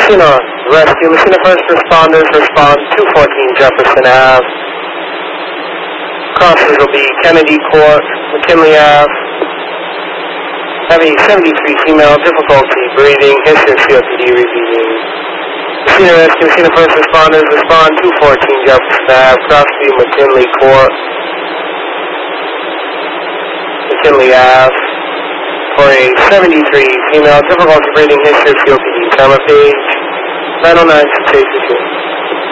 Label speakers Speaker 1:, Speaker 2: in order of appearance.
Speaker 1: Messina Rescue. Messina first responders respond 214 Jefferson Ave. Crosses will be Kennedy Court, McKinley Ave. Heavy 73 female, difficulty breathing, history of COPD repeating. Messina Rescue, Messina first responders respond 214 Jefferson Ave. Crossview, McKinley Court, McKinley Ave. For a 73 female, difficulty breathing, history of COPD. Time of page 909 682.